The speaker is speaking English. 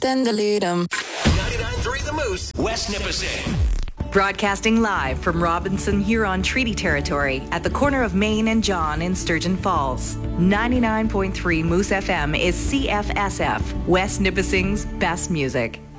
then delete them. 99.3 The Moose, West Nipissing. Broadcasting live from Robinson Huron Treaty Territory at the corner of Main and John in Sturgeon Falls. 99.3 Moose FM is CFSF, West Nipissing's best music.